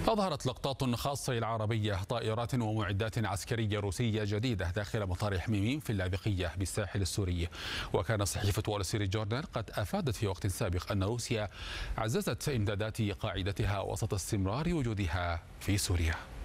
أظهرت لقطات خاصة العربية طائرات ومعدات عسكرية روسية جديدة داخل مطار حميميم في اللاذقية بالساحل السوري. وكان صحيفة وول ستريت جورنال قد أفادت في وقت سابق أن روسيا عززت إمدادات قاعدتها وسط استمرار وجودها في سوريا.